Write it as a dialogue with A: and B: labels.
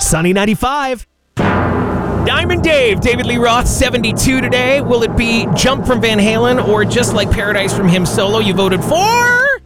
A: Sunny 95. Diamond Dave, David Lee Roth, 72 today. Will it be Jump from Van Halen or Just Like Paradise from him solo? You voted for